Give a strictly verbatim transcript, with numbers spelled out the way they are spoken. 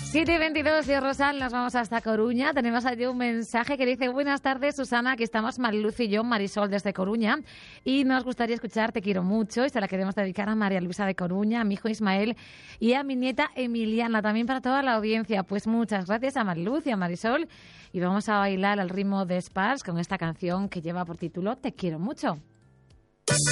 siete y veintidós de Rosal, nos vamos hasta Coruña. Tenemos allí un mensaje que dice: buenas tardes, Susana, aquí estamos Mariluz y yo, Marisol desde Coruña, y nos gustaría escuchar Te quiero mucho, y se la queremos dedicar a María Luisa de Coruña, a mi hijo Ismael y a mi nieta Emiliana, también para toda la audiencia. Pues muchas gracias a Mariluz y a Marisol, y vamos a bailar al ritmo de Spars con esta canción que lleva por título Te quiero mucho.